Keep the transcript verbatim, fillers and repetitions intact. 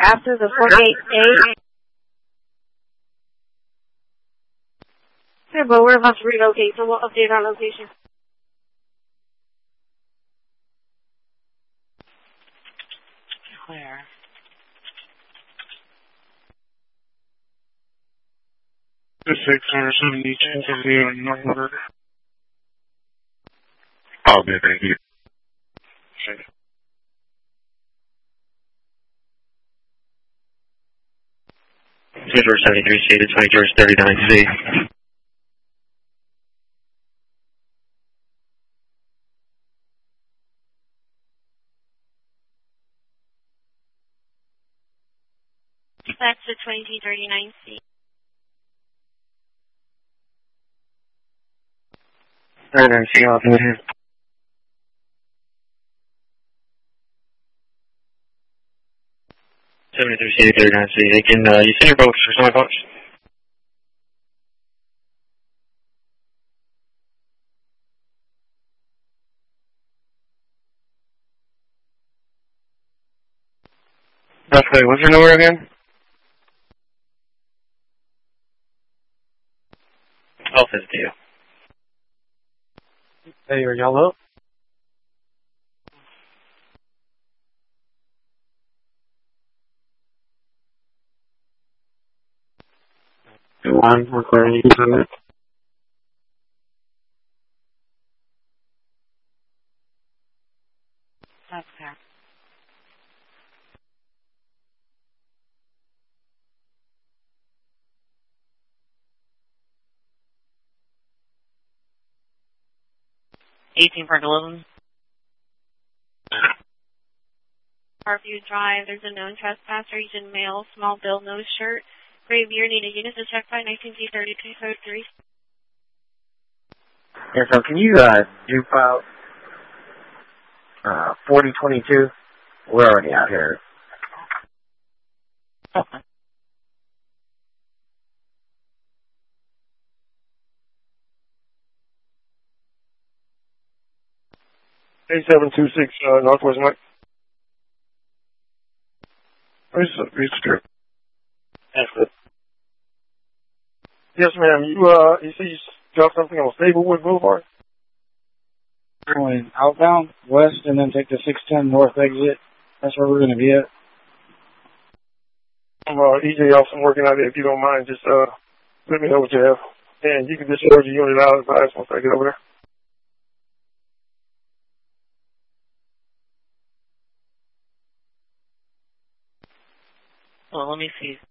after the forty-eight A. Yeah, but we're about to relocate, so we'll update our location. Where? The six hundred seventy-two to zero number. Oh, good, thank you. George seventy-three C to twenty George thirty-nine C. That's the twenty thirty-nine C. thirty-nine C off in here. seventy-three C to thirty-nine C. They can, uh, you send your boats for some boats? Okay, what's your number again? I'll send it to you. Hey, are y'all up? Go on, recording you can send it. That's fair. eighteen Park eleven. Parkview Drive, there's a known trespasser, Asian male, small build, no shirt, gray beard, needed units to check by nineteen G thirty-two code three. Yeah, so can you, uh, do file, uh, forty twenty-two? We're already out here. Okay. eight seven two six, uh, Northwest Mike. Where's the reach strip? That's good. Yes, ma'am. You, uh, you see you dropped something on Stablewood Boulevard? Going outbound, west, and then take the six ten north exit. That's where we're going to be at. I'm, uh, E J Austin working out there. If you don't mind, just, uh, let me know what you have. And you can discharge your unit out of the ice once I get over there. Well, let me see.